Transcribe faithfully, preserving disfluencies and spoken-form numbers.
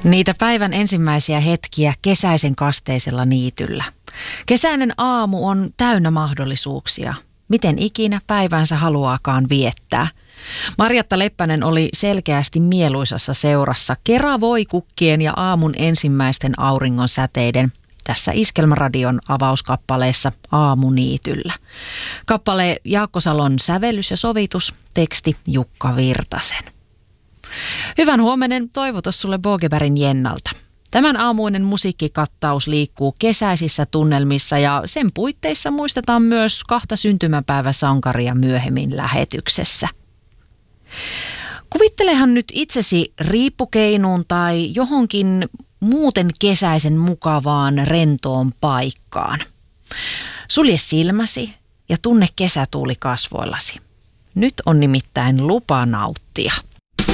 Niitä päivän ensimmäisiä hetkiä kesäisen kasteisella niityllä. Kesäinen aamu on täynnä mahdollisuuksia. Miten ikinä päivänsä haluaakaan viettää. Marjatta Leppänen oli selkeästi mieluisassa seurassa keravoi-kukkien ja aamun ensimmäisten auringon säteiden tässä Iskelmäradion avauskappaleessa Aamuniityllä. Kappale Jaakko Salon sävellys ja sovitus, teksti Jukka Virtasen. Hyvän huomenen toivotus sulle Bogebergin Jennalta. Tämän aamuinen musiikkikattaus liikkuu kesäisissä tunnelmissa ja sen puitteissa muistetaan myös kahta syntymäpäiväsankaria myöhemmin lähetyksessä. Kuvittelehan nyt itsesi riippukeinuun tai johonkin muuten kesäisen mukavaan rentoon paikkaan. Sulje silmäsi ja tunne kesätuuli kasvoillasi. Nyt on nimittäin lupa nauttia.